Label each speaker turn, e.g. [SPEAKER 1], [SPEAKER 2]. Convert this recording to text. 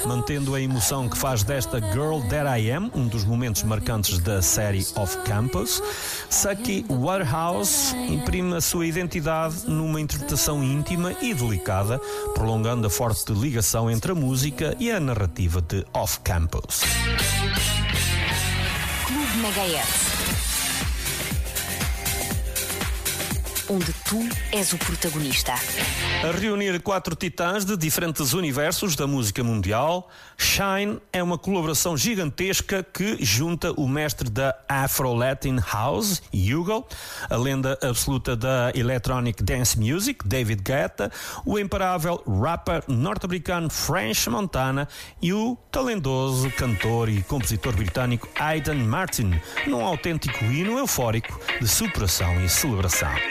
[SPEAKER 1] mantendo a emoção que faz desta Girl That I Am um dos momentos marcantes da série Off Campus. Suki Waterhouse imprime a sua identidade numa interpretação íntima e delicada, prolongando a forte ligação entre a música e a narrativa de Off Campus.
[SPEAKER 2] Clube Megahertz, onde tu és o protagonista.
[SPEAKER 1] A reunir 4 titãs de diferentes universos da música mundial, Shine é uma colaboração gigantesca que junta o mestre da Afro-Latin House, Hugo, a lenda absoluta da Electronic Dance Music, David Guetta, o imparável rapper norte-americano French Montana e o talentoso cantor e compositor britânico Aidan Martin, num autêntico hino eufórico de superação e celebração.